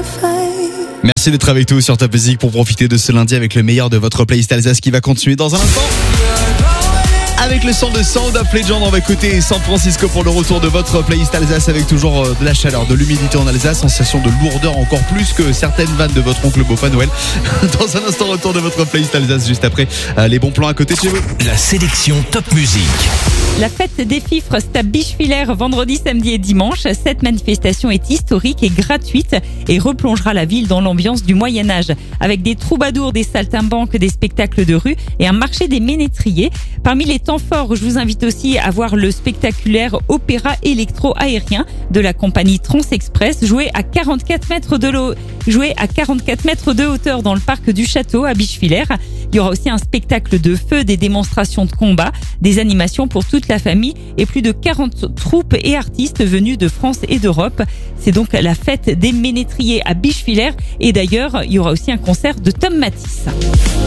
Merci d'être avec nous sur Top Music pour profiter de ce lundi avec le meilleur de votre playlist Alsace qui va continuer dans un instant. Avec le son de Sound of Legend, on va écouter San Francisco pour le retour de votre playlist Alsace avec toujours de la chaleur, de l'humidité en Alsace, sensation de lourdeur encore plus que certaines vannes de votre oncle Beaupa Noël. Dans un instant, retour de votre playlist Alsace juste après les bons plans à côté de chez vous. La sélection Top Music. La fête des fifres, c'est à Bischwiller vendredi, samedi et dimanche. Cette manifestation est historique et gratuite et replongera la ville dans l'ambiance du Moyen-Âge avec des troubadours, des saltimbanques, des spectacles de rue et un marché des ménétriers. Parmi les temps forts, je vous invite aussi à voir le spectaculaire opéra électro-aérien de la compagnie Transexpress joué à 44 mètres de hauteur dans le parc du château à Bischwiller. Il y aura aussi un spectacle de feu, des démonstrations de combat, des animations pour toute la famille et plus de 40 troupes et artistes venus de France et d'Europe. C'est donc la fête des ménétriers à Bischwiller et d'ailleurs, il y aura aussi un concert de Tom Matisse.